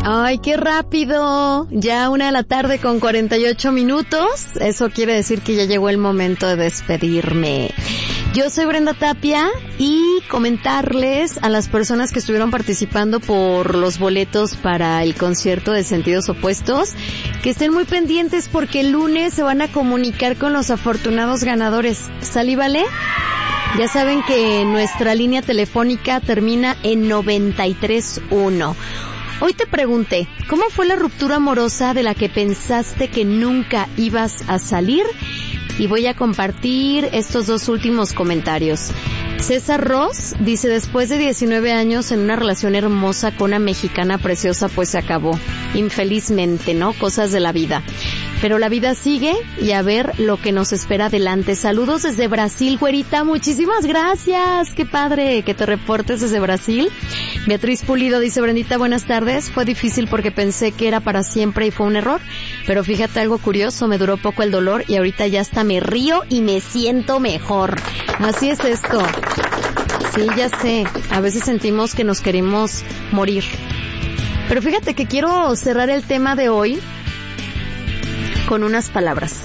Ay, qué rápido. Ya 1:00 con 48 minutos. Eso quiere decir que ya llegó el momento de despedirme. Yo soy Brenda Tapia y comentarles a las personas que estuvieron participando por los boletos para el concierto de Sentidos Opuestos que estén muy pendientes porque el lunes se van a comunicar con los afortunados ganadores. ¿Sale, vale? Ya saben que nuestra línea telefónica termina en 93.1. Hoy te pregunté, ¿cómo fue la ruptura amorosa de la que pensaste que nunca ibas a salir? Y voy a compartir estos dos últimos comentarios. César Ross dice, después de 19 años en una relación hermosa con una mexicana preciosa, pues se acabó. Infelizmente, ¿no? Cosas de la vida. Pero la vida sigue y a ver lo que nos espera adelante. Saludos desde Brasil, güerita. Muchísimas gracias. Qué padre que te reportes desde Brasil. Beatriz Pulido dice, Brendita, buenas tardes. Fue difícil porque pensé que era para siempre y fue un error. Pero fíjate algo curioso, me duró poco el dolor y ahorita ya hasta me río y me siento mejor. Así es esto. Sí, ya sé. A veces sentimos que nos queremos morir. Pero fíjate que quiero cerrar el tema de hoy con unas palabras.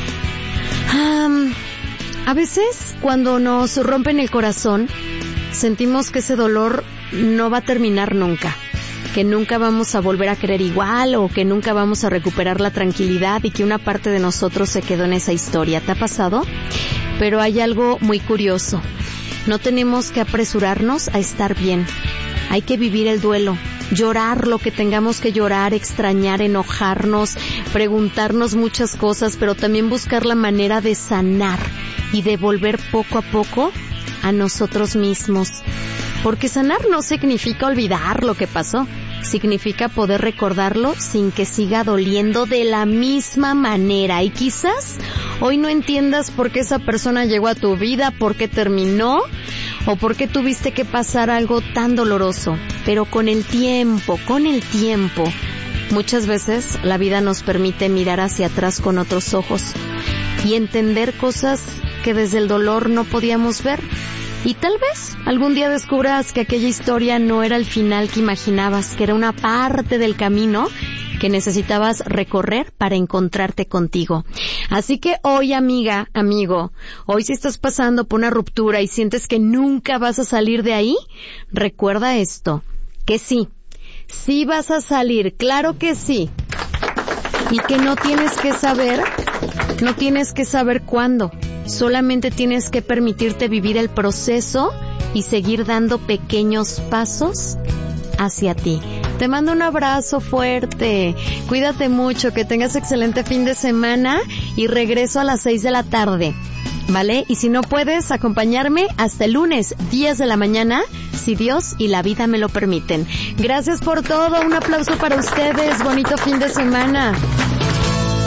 A veces cuando nos rompen el corazón, sentimos que ese dolor no va a terminar nunca, que nunca vamos a volver a querer igual o que nunca vamos a recuperar la tranquilidad y que una parte de nosotros se quedó en esa historia. ¿Te ha pasado? Pero hay algo muy curioso. No tenemos que apresurarnos a estar bien. Hay que vivir el duelo, llorar lo que tengamos que llorar, extrañar, enojarnos, preguntarnos muchas cosas, pero también buscar la manera de sanar y de volver poco a poco a nosotros mismos. Porque sanar no significa olvidar lo que pasó, significa poder recordarlo sin que siga doliendo de la misma manera. Y quizás hoy no entiendas por qué esa persona llegó a tu vida, por qué terminó, o por qué tuviste que pasar algo tan doloroso. Pero con el tiempo, muchas veces la vida nos permite mirar hacia atrás con otros ojos y entender cosas que desde el dolor no podíamos ver. Y tal vez algún día descubras que aquella historia no era el final que imaginabas, que era una parte del camino que necesitabas recorrer para encontrarte contigo. Así que hoy, amiga, amigo, hoy si estás pasando por una ruptura y sientes que nunca vas a salir de ahí, recuerda esto, que sí vas a salir, claro que sí, y que no tienes que saber cuándo, solamente tienes que permitirte vivir el proceso y seguir dando pequeños pasos hacia ti. Te mando un abrazo fuerte, cuídate mucho, que tengas excelente fin de semana y regreso a las 6:00 p.m, ¿vale? Y si no puedes acompañarme hasta el lunes, 10 de la mañana, si Dios y la vida me lo permiten. Gracias por todo, un aplauso para ustedes, bonito fin de semana.